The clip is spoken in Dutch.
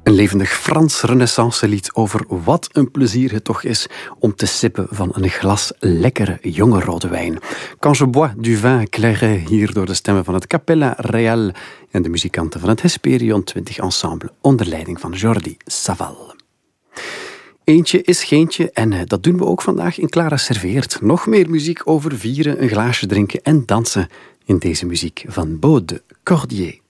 Een levendig Frans renaissancelied over wat een plezier het toch is om te sippen van een glas lekkere jonge rode wijn. Quand je bois du vin clairet, hier door de stemmen van het Capella Real en de muzikanten van het Hesperion 20 Ensemble onder leiding van Jordi Savall. Eentje is geentje en dat doen we ook vandaag in Clara Serveert. Nog meer muziek over vieren, een glaasje drinken en dansen in deze muziek van Baude Cordier.